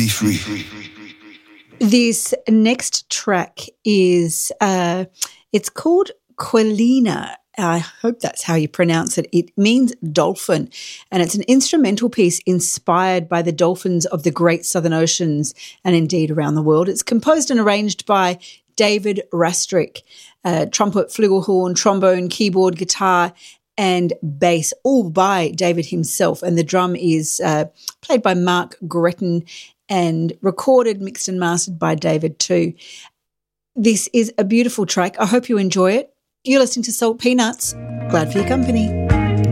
be free. This next track is, it's called Quelina. I hope that's how you pronounce it. It means dolphin, and it's an instrumental piece inspired by the dolphins of the Great Southern Oceans and indeed around the world. It's composed and arranged by David Rastrick, trumpet, flugelhorn, trombone, keyboard, guitar, and bass, all by David himself. And the drum is played by Mark Gretton and recorded, mixed and mastered by David too. This is a beautiful track. I hope you enjoy it. You're listening to Salt Peanuts. Glad for your company.